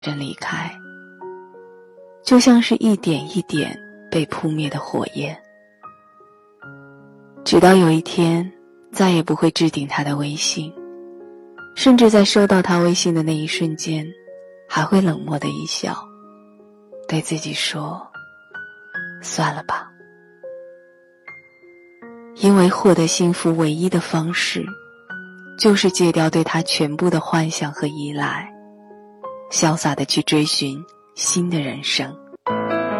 人离开，就像是一点一点被扑灭的火焰，直到有一天再也不会置顶他的微信，甚至在收到他微信的那一瞬间还会冷漠的一笑，对自己说算了吧。因为获得幸福唯一的方式就是戒掉对他全部的幻想和依赖，潇洒地去追寻新的人生。